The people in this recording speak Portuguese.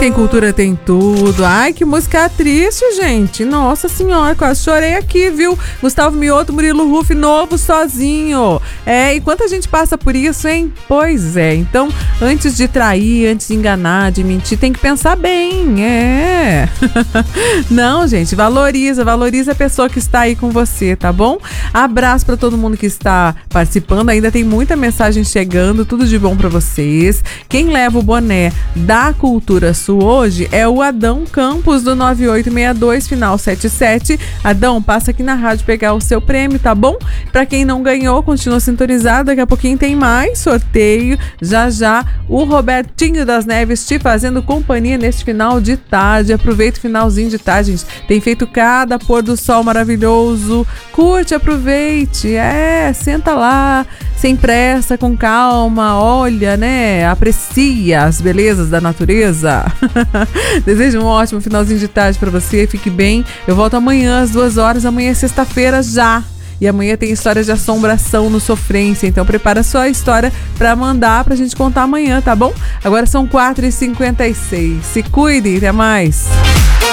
tem cultura, tem tudo. Ai, que música triste, gente. Nossa senhora, quase chorei aqui, viu? Gustavo Mioto, Murilo Huff, novo, sozinho. E quanta gente passa por isso, hein? Pois é. Então, antes de trair, antes de enganar, de mentir, tem que pensar bem. Não, gente, valoriza a pessoa que está aí com você, tá bom? Abraço pra todo mundo que está participando. Ainda tem muita mensagem chegando. Tudo de bom pra vocês. Quem leva o boné da Cultura Sul hoje é o Adão Campos, do 9862, final 77. Adão, passa aqui na rádio pegar o seu prêmio, tá bom? Pra quem não ganhou, continua sintonizado. Daqui a pouquinho tem mais sorteio. Já, o Robertinho das Neves te fazendo companhia neste final de tarde. Aproveita o finalzinho de tarde, gente. Tem feito cada pôr do sol maravilhoso. Curte, aproveite. Senta lá, sem pressa, com calma. Olha, né? Aprecia as belezas da natureza. Desejo um ótimo finalzinho de tarde pra você. Fique bem. Eu volto amanhã às 2h. Amanhã é sexta-feira já. E amanhã tem histórias de assombração no Sofrência. Então prepara a sua história pra mandar pra gente contar amanhã, tá bom? Agora são 4h56. Se cuidem, até mais.